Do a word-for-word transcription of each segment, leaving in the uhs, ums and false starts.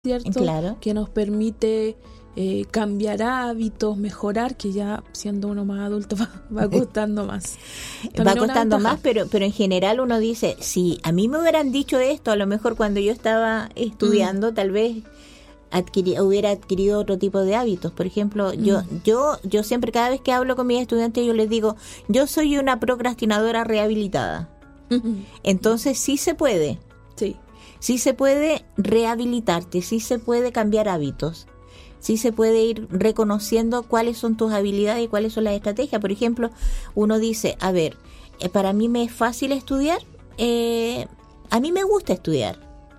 ¿cierto? Claro. Que nos permite eh, cambiar hábitos, mejorar, que ya siendo uno más adulto va, va costando más. También va costando más, pero pero en general uno dice, si a mí me hubieran dicho esto, a lo mejor cuando yo estaba estudiando, mm. tal vez adquirí, hubiera adquirido otro tipo de hábitos. Por ejemplo, mm. yo yo yo siempre, cada vez que hablo con mis estudiantes, yo les digo, yo soy una procrastinadora rehabilitada. Mm-hmm. Entonces sí se puede. Sí. Sí se puede rehabilitarte, sí se puede cambiar hábitos, sí se puede ir reconociendo cuáles son tus habilidades y cuáles son las estrategias. Por ejemplo, uno dice, a ver, eh, para mí me es fácil estudiar, eh, a mí me gusta estudiar.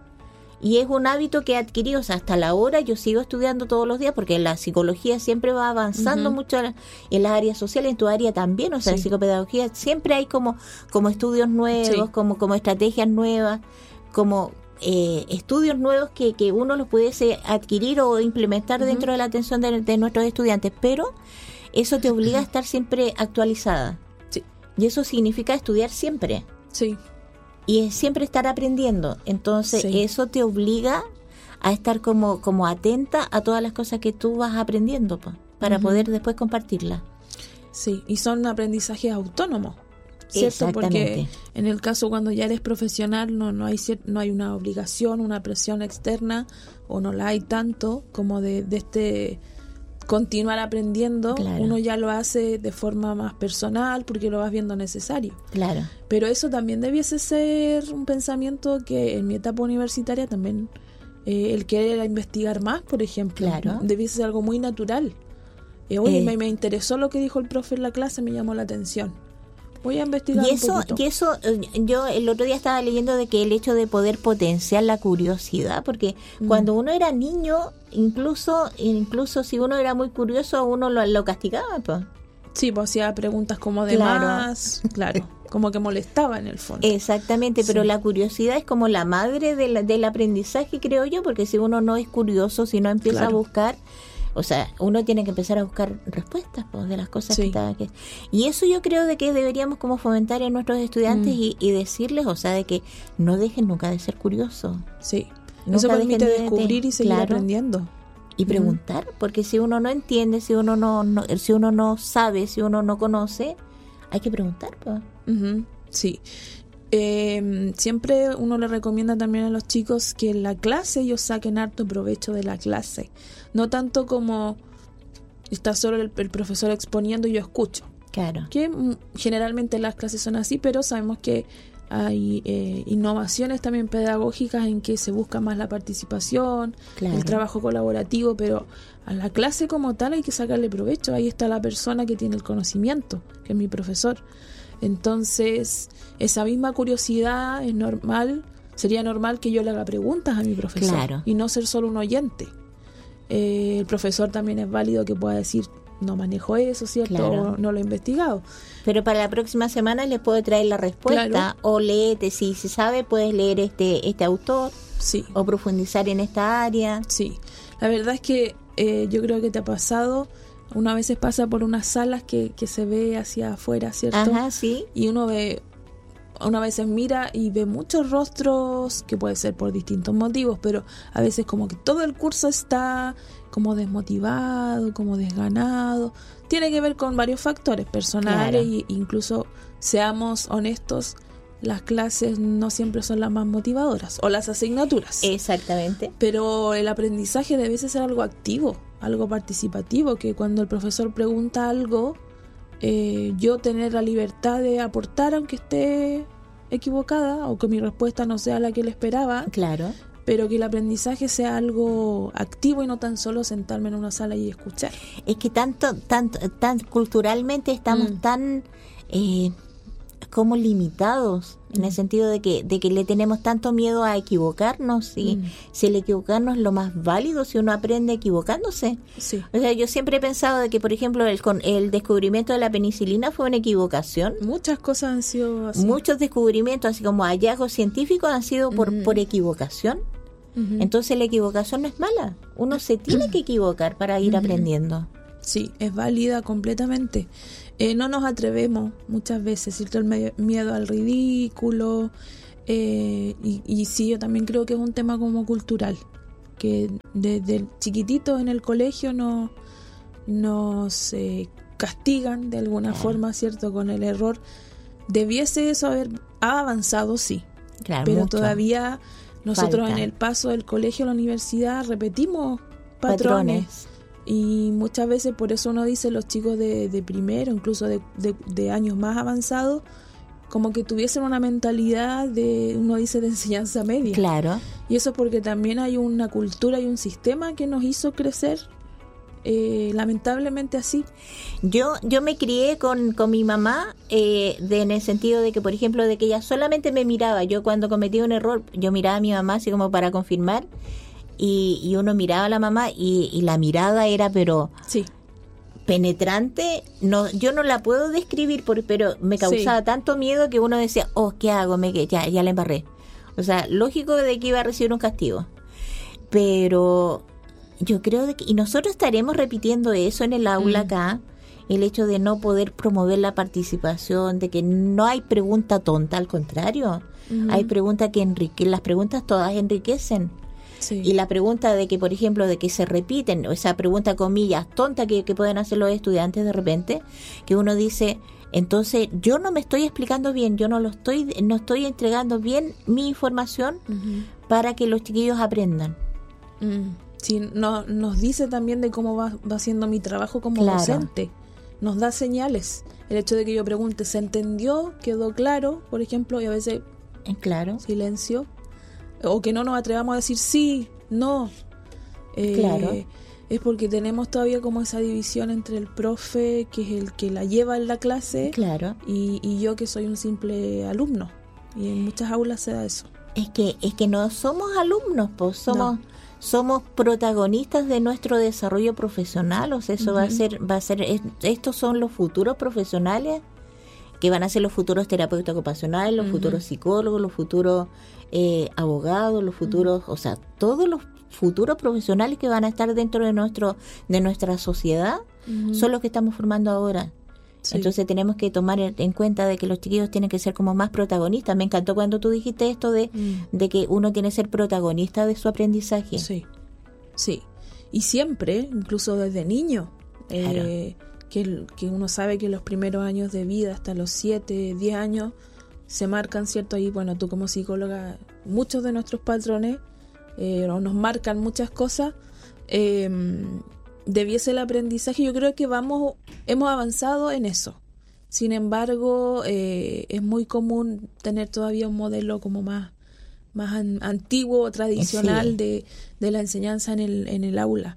Y es un hábito que he adquirido, o sea, hasta la hora yo sigo estudiando todos los días, porque la psicología siempre va avanzando uh-huh. mucho en las áreas sociales, en tu área también, o sea, sí. en psicopedagogía siempre hay como, como estudios nuevos, sí. como, como estrategias nuevas, como... Eh, estudios nuevos que, que uno los pudiese adquirir o implementar uh-huh. dentro de la atención de, de nuestros estudiantes, pero eso te obliga a estar siempre actualizada. Sí. Y eso significa estudiar siempre. Sí. Y es siempre estar aprendiendo. Entonces, sí. eso te obliga a estar como, como atenta a todas las cosas que tú vas aprendiendo, pa, para uh-huh. poder después compartirlas. Sí, y son aprendizajes autónomos. ¿Cierto? Porque en el caso cuando ya eres profesional no no hay no hay una obligación, una presión externa, o no la hay tanto como de, de este continuar aprendiendo. Claro. Uno ya lo hace de forma más personal porque lo vas viendo necesario. Claro. Pero eso también debiese ser un pensamiento que en mi etapa universitaria también eh, el querer investigar más, por ejemplo, claro. debiese ser algo muy natural. Eh, oye, eh. me, me interesó lo que dijo el profe en la clase, me llamó la atención. Voy a investigar y eso, un poquito. Y eso, yo el otro día estaba leyendo de que el hecho de poder potenciar la curiosidad, porque mm. cuando uno era niño, incluso incluso si uno era muy curioso, uno lo, lo castigaba, pues. Sí, pues hacía preguntas como de claro. más, claro, como que molestaba en el fondo. Exactamente, pero sí. la curiosidad es como la madre de la, del aprendizaje, creo yo, porque si uno no es curioso, si no empieza claro. a buscar... O sea, uno tiene que empezar a buscar respuestas pues, de las cosas sí. que está aquí. Y eso yo creo de que deberíamos como fomentar en nuestros estudiantes mm. y, y decirles, o sea, de que no dejen nunca de ser curiosos. Sí, nunca eso permite de, descubrir y seguir claro, aprendiendo. Y preguntar, mm. porque si uno no entiende, si uno no, no si uno no sabe, si uno no conoce, hay que preguntar. Pues. Uh-huh. Sí. Eh, siempre uno le recomienda también a los chicos que en la clase ellos saquen harto provecho de la clase, no tanto como está solo el, el profesor exponiendo y yo escucho, claro, que m- generalmente las clases son así, pero sabemos que hay eh, innovaciones también pedagógicas en que se busca más la participación, claro. el trabajo colaborativo, pero a la clase como tal hay que sacarle provecho. Ahí está la persona que tiene el conocimiento, que es mi profesor. Entonces, esa misma curiosidad es normal, sería normal que yo le haga preguntas a mi profesor claro. y no ser solo un oyente. Eh, el profesor también es válido que pueda decir, no manejo eso, ¿cierto? Claro. O no lo he investigado. Pero para la próxima semana les puedo traer la respuesta, claro. o léete, si se sabe, puedes leer este este autor, sí. o profundizar en esta área. Sí, la verdad es que eh, yo creo que te ha pasado... Uno a veces pasa por unas salas que, que se ve hacia afuera, ¿cierto? Ajá, sí. Y uno ve, uno a veces mira y ve muchos rostros, que puede ser por distintos motivos, pero a veces como que todo el curso está como desmotivado, como desganado. Tiene que ver con varios factores personales, claro. e incluso, seamos honestos, las clases no siempre son las más motivadoras, o las asignaturas. Exactamente. Pero el aprendizaje debe ser algo activo, algo participativo, que cuando el profesor pregunta algo, eh, yo tener la libertad de aportar aunque esté equivocada o que mi respuesta no sea la que él esperaba. Claro. Pero que el aprendizaje sea algo activo y no tan solo sentarme en una sala y escuchar. Es que tanto, tanto, tan culturalmente estamos mm. tan... Eh, como limitados mm. en el sentido de que de que le tenemos tanto miedo a equivocarnos y mm. si el equivocarnos es lo más válido si uno aprende equivocándose. Sí. O sea, yo siempre he pensado de que, por ejemplo, el con el descubrimiento de la penicilina fue una equivocación. Muchas cosas han sido así. Muchos descubrimientos, así como hallazgos científicos, han sido por mm. por equivocación. Mm-hmm. Entonces la equivocación no es mala. Uno se tiene que equivocar para ir mm-hmm. aprendiendo. Sí, es válida completamente. Eh, no nos atrevemos muchas veces, ¿cierto? El medio, miedo al ridículo. Eh, y, y sí, yo también creo que es un tema como cultural, que desde chiquititos en el colegio no, nos eh, castigan de alguna claro. forma, ¿cierto? Con el error. Debiese eso haber ha avanzado, sí. Claro, pero mucho. Todavía nosotros Falta. En el paso del colegio a la universidad repetimos patrones. patrones. Y muchas veces por eso uno dice los chicos de, de primero, incluso de, de, de años más avanzados, como que tuviesen una mentalidad de, uno dice, de enseñanza media. Claro. Y eso porque también hay una cultura y un sistema que nos hizo crecer eh, lamentablemente así. Yo yo me crié con, con mi mamá eh, de, en el sentido de que, por ejemplo, de que ella solamente me miraba. Yo cuando cometía un error, yo miraba a mi mamá así como para confirmar. Y, y uno miraba a la mamá y, y la mirada era pero sí. penetrante. No, yo no la puedo describir, por, pero me causaba sí. tanto miedo que uno decía, oh, ¿qué hago? Me, ya, ya la embarré. O sea, lógico de que iba a recibir un castigo. Pero yo creo de que, y nosotros estaremos repitiendo eso en el aula mm. acá, el hecho de no poder promover la participación, de que no hay pregunta tonta, al contrario, mm. hay preguntas que enriquecen, las preguntas todas enriquecen. Sí. Y la pregunta de que, por ejemplo, de que se repiten, o esa pregunta, comillas, tonta que, que pueden hacer los estudiantes de repente, que uno dice, entonces yo no me estoy explicando bien, yo no lo estoy, no estoy entregando bien mi información uh-huh. para que los chiquillos aprendan. Mm. Sí, no, nos dice también de cómo va, va siendo mi trabajo como claro. docente. Nos da señales. El hecho de que yo pregunte, ¿se entendió? ¿Quedó claro? Por ejemplo, y a veces claro. silencio. O que no nos atrevamos a decir sí, no. Eh, claro. Es porque tenemos todavía como esa división entre el profe, que es el que la lleva en la clase, claro. y, y yo que soy un simple alumno. Y en muchas aulas se da eso. Es que es que no somos alumnos, pues somos no. somos protagonistas de nuestro desarrollo profesional. O sea, eso uh-huh. va a ser va a ser es, estos son los futuros profesionales que van a ser los futuros terapeutas ocupacionales, los uh-huh. futuros psicólogos, los futuros eh, abogados, los futuros, uh-huh. o sea, todos los futuros profesionales que van a estar dentro de nuestro de nuestra sociedad uh-huh. son los que estamos formando ahora. Sí. Entonces tenemos que tomar en cuenta de que los chiquillos tienen que ser como más protagonistas. Me encantó cuando tú dijiste esto de, mm. de que uno tiene que ser protagonista de su aprendizaje. Sí, sí. Y siempre, incluso desde niño, claro. eh, que, que uno sabe que los primeros años de vida, hasta los siete, diez años, se marcan, ¿cierto? Y bueno, tú como psicóloga, muchos de nuestros patrones eh, nos marcan muchas cosas. Eh, debiese el aprendizaje, yo creo que vamos hemos avanzado en eso. Sin embargo, eh, es muy común tener todavía un modelo como más más an, antiguo, tradicional sí. de, de la enseñanza en el en el aula.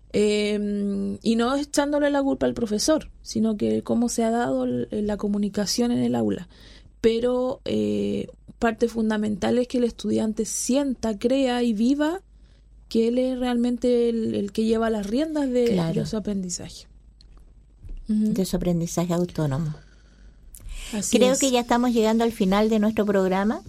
Eh, y no echándole la culpa al profesor, sino que cómo se ha dado el, la comunicación en el aula. Pero eh, parte fundamental es que el estudiante sienta, crea y viva que él es realmente el, el que lleva las riendas de, claro. de su aprendizaje. Uh-huh. De su aprendizaje autónomo. Así Creo es. que ya estamos llegando al final de nuestro programa.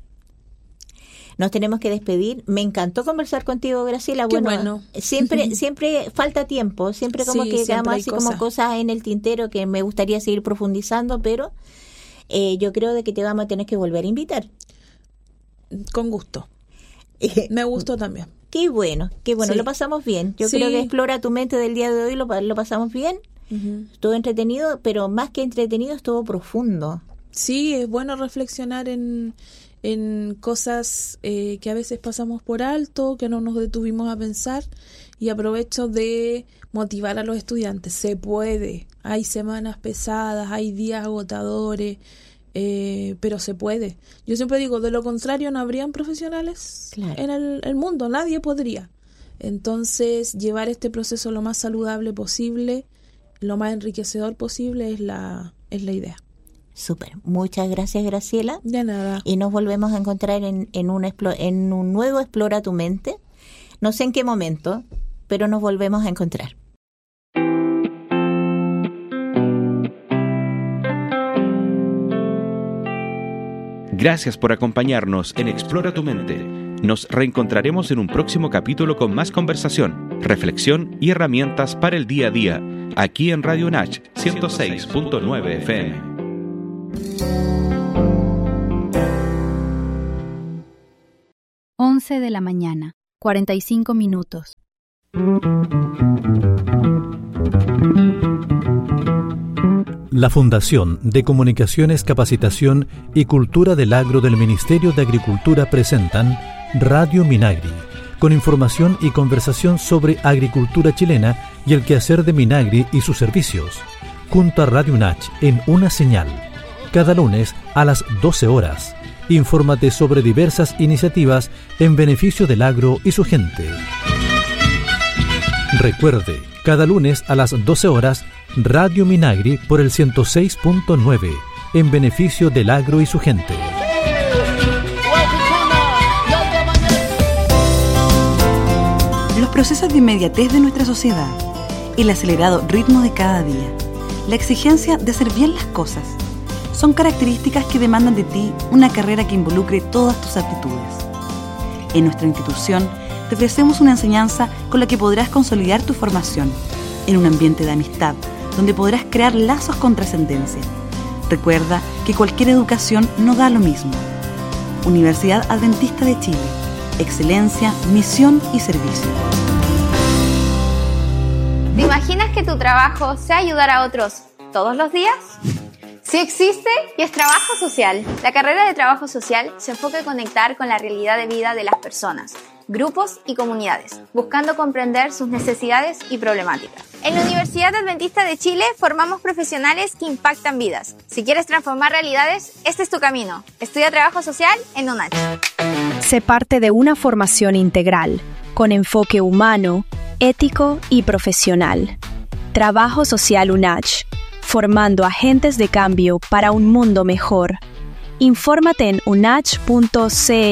Nos tenemos que despedir. Me encantó conversar contigo, Graciela. Qué bueno, bueno. siempre siempre falta tiempo. Siempre como sí, que quedamos así cosas. como cosas en el tintero que me gustaría seguir profundizando, pero eh, yo creo de que te vamos a tener que volver a invitar. Con gusto. Me gustó también. Qué bueno, qué bueno, sí. Lo pasamos bien. Yo sí. creo que Explora tu Mente del día de hoy lo, lo pasamos bien. Uh-huh. Estuvo entretenido, pero más que entretenido estuvo profundo. Sí, es bueno reflexionar en, en cosas eh, que a veces pasamos por alto, que no nos detuvimos a pensar, y aprovecho de motivar a los estudiantes. Se puede, hay semanas pesadas, hay días agotadores, Eh, pero se puede. Yo siempre digo, de lo contrario no habrían profesionales claro. en el, el mundo, nadie podría. Entonces, llevar este proceso lo más saludable posible, lo más enriquecedor posible es la es la idea. Súper, muchas gracias, Graciela. De nada. Y nos volvemos a encontrar en, en, un, en un nuevo Explora tu Mente. No sé en qué momento, pero nos volvemos a encontrar. Gracias por acompañarnos en Explora tu Mente. Nos reencontraremos en un próximo capítulo con más conversación, reflexión y herramientas para el día a día, aquí en Radio Nach ciento seis punto nueve F M. once de la mañana, cuarenta y cinco minutos. La Fundación de Comunicaciones, Capacitación y Cultura del Agro del Ministerio de Agricultura presentan Radio Minagri, con información y conversación sobre agricultura chilena y el quehacer de Minagri y sus servicios, junto a Radio Unach en una señal, cada lunes a las doce horas. Infórmate sobre diversas iniciativas en beneficio del agro y su gente. Recuerde, cada lunes a las doce horas, Radio Minagri por el ciento seis punto nueve, en beneficio del agro y su gente. Los procesos de inmediatez de nuestra sociedad, el acelerado ritmo de cada día, la exigencia de hacer bien las cosas, son características que demandan de ti una carrera que involucre todas tus aptitudes. En nuestra institución, te ofrecemos una enseñanza con la que podrás consolidar tu formación en un ambiente de amistad, donde podrás crear lazos con trascendencia. Recuerda que cualquier educación no da lo mismo. Universidad Adventista de Chile. Excelencia, misión y servicio. ¿Te imaginas que tu trabajo sea ayudar a otros todos los días? Sí existe y es trabajo social. La carrera de trabajo social se enfoca en conectar con la realidad de vida de las personas, grupos y comunidades, buscando comprender sus necesidades y problemáticas. En la Universidad Adventista de Chile formamos profesionales que impactan vidas. Si quieres transformar realidades, este es tu camino. Estudia trabajo social en UNACH. Sé parte de una formación integral, con enfoque humano, ético y profesional. Trabajo Social UNACH, formando agentes de cambio para un mundo mejor. Infórmate en unach punto c